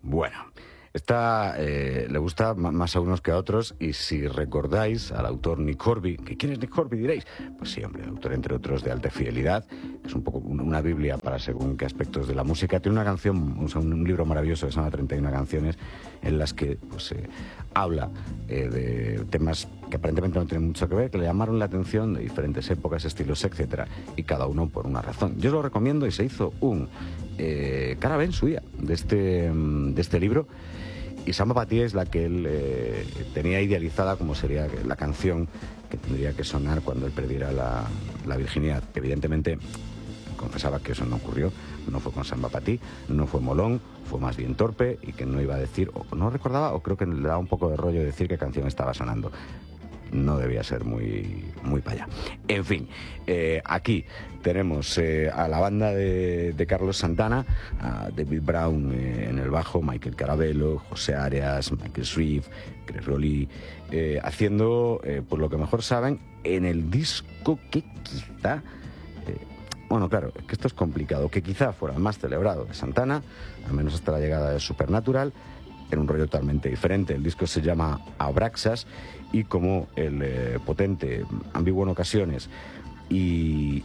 Bueno, esta le gusta más a unos que a otros, y si recordáis al autor Nick Horby, que ¿quién es Nick Horby, diréis? Pues sí, hombre, el autor, entre otros, de Alta Fidelidad, que es un poco una biblia para según qué aspectos de la música. Tiene una canción, o sea, un libro maravilloso que se llama 31 canciones, en las que pues habla de temas que aparentemente no tienen mucho que ver, que le llamaron la atención de diferentes épocas, estilos, etcétera, y cada uno por una razón. Yo os lo recomiendo, y se hizo un cara B en su día de este libro. Y Samba Patí es la que él tenía idealizada como sería la canción que tendría que sonar cuando él perdiera la virginidad. Evidentemente, confesaba que eso no ocurrió, no fue con Samba Patí, no fue molón, fue más bien torpe, y que no iba a decir, o no recordaba, o creo que le daba un poco de rollo decir qué canción estaba sonando. No debía ser muy para allá. En fin, aquí tenemos a la banda de Carlos Santana, a David Brown en el bajo, Michael Carabello, José Arias, Michael Swift, Greg Rowley, haciendo pues lo que mejor saben en el disco que quizá... bueno, claro, que esto es complicado, que quizá fuera el más celebrado de Santana, al menos hasta la llegada de Supernatural, en un rollo totalmente diferente. El disco se llama Abraxas, y como el potente, ambiguo en ocasiones y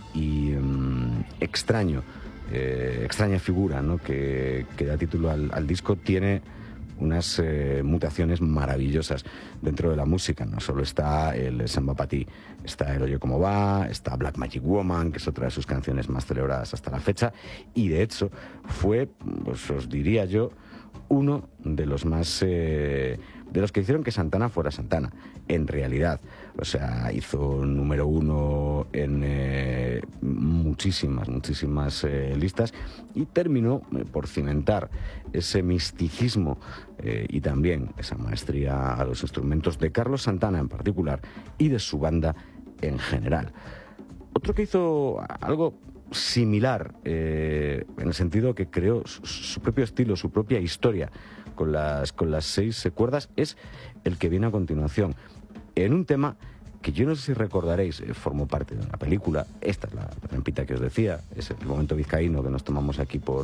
extraña figura, ¿no?, que da título al disco, tiene unas mutaciones maravillosas dentro de la música. No solo está el Samba Patí, está El Oye Cómo Va, está Black Magic Woman, que es otra de sus canciones más celebradas hasta la fecha, y de hecho fue, pues os diría yo, uno de los más de los que hicieron que Santana fuera Santana, en realidad. O sea, hizo número uno en muchísimas listas, y terminó por cimentar ese misticismo y también esa maestría a los instrumentos de Carlos Santana en particular y de su banda en general. Otro que hizo algo similar, en el sentido que creó su propio estilo, su propia historia con las 6 cuerdas, es el que viene a continuación, en un tema que yo no sé si recordaréis, formó parte de una película. Esta es la trampita que os decía, es el momento vizcaíno que nos tomamos aquí por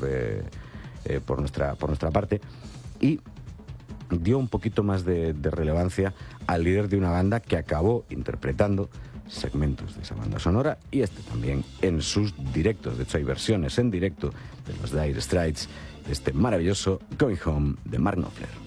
nuestra parte, y dio un poquito más de relevancia al líder de una banda que acabó interpretando segmentos de esa banda sonora, y este también en sus directos. De hecho, hay versiones en directo de los Dire Straits de este maravilloso Going Home de Mark Knopfler.